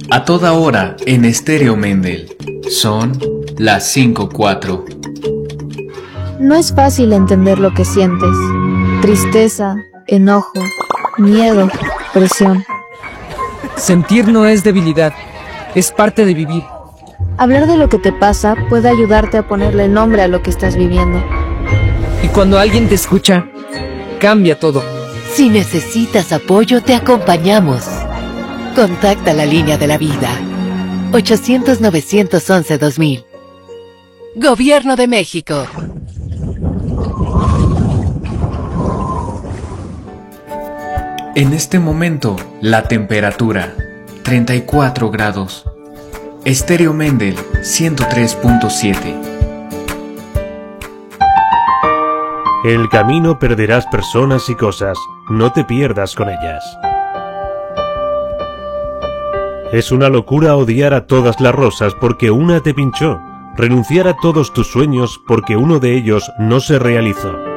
A toda hora en Estéreo Mendel. Son las 5:04. No es fácil entender lo que sientes. Tristeza, enojo, miedo, presión. Sentir no es debilidad, es parte de vivir. Hablar de lo que te pasa puede ayudarte a ponerle nombre a lo que estás viviendo. Y cuando alguien te escucha, cambia todo. Si necesitas apoyo, te acompañamos. Contacta la línea de la vida. 800-911-2000. Gobierno de México. En este momento, la temperatura, 34 grados. Estéreo Mendel, 103.7. En el camino perderás personas y cosas, no te pierdas con ellas. Es una locura odiar a todas las rosas porque una te pinchó, renunciar a todos tus sueños porque uno de ellos no se realizó.